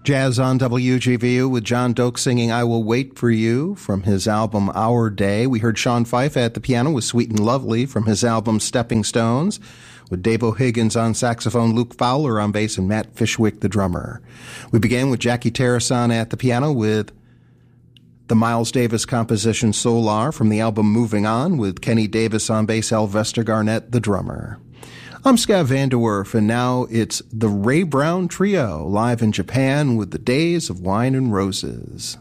Jazz on WGVU with John Doak singing I Will Wait for You from his album Our Day. We heard Sean Fife at the piano with Sweet and Lovely from his album Stepping Stones, with Dave O'Higgins on saxophone, Luke Fowler on bass, and Matt Fishwick, the drummer. We began with Jackie Terrason at the piano with the Miles Davis composition Solar from the album Moving On, with Kenny Davis on bass, Alvester Garnett, the drummer. I'm Scott Vanderwerf, and now it's the Ray Brown Trio live in Japan with the Days of Wine and Roses.